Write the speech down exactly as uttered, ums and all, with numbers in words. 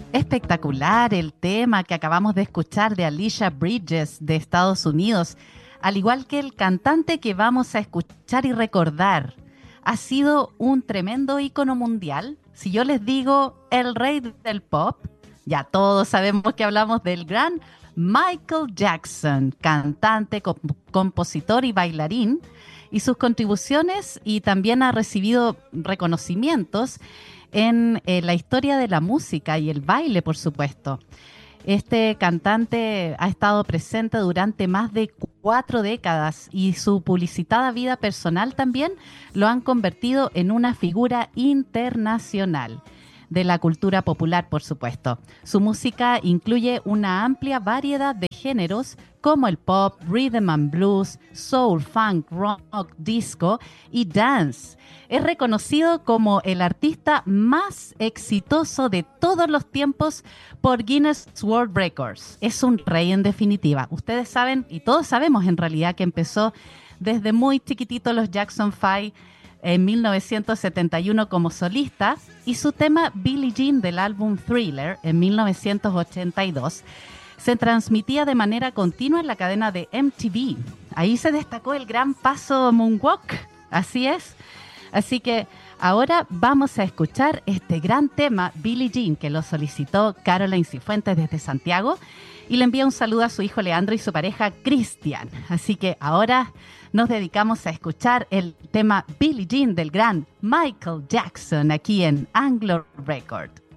Espectacular el tema que acabamos de escuchar de Alicia Bridges de Estados Unidos, al igual que el cantante que vamos a escuchar y recordar. Ha sido un tremendo ícono mundial. Si yo les digo el rey del pop, ya todos sabemos que hablamos del gran Michael Jackson, cantante, comp- compositor y bailarín, y sus contribuciones, y también ha recibido reconocimientos en eh, la historia de la música y el baile, por supuesto. Este cantante ha estado presente durante más de cuatro décadas y su publicitada vida personal también lo han convertido en una figura internacional de la cultura popular, por supuesto. Su música incluye una amplia variedad de géneros como el pop, rhythm and blues, soul, funk, rock, disco y dance. Es reconocido como el artista más exitoso de todos los tiempos por Guinness World Records. Es un rey en definitiva. Ustedes saben, y todos sabemos en realidad, que empezó desde muy chiquitito los Jackson Five en mil novecientos setenta y uno como solista, y su tema Billie Jean del álbum Thriller en mil novecientos ochenta y dos se transmitía de manera continua en la cadena de M T V. Ahí se destacó el gran paso moonwalk, así es. Así que ahora vamos a escuchar este gran tema Billie Jean, que lo solicitó Caroline Cifuentes desde Santiago, y le envía un saludo a su hijo Leandro y su pareja Cristian. Así que ahora nos dedicamos a escuchar el tema Billie Jean del gran Michael Jackson aquí en Anglo Record.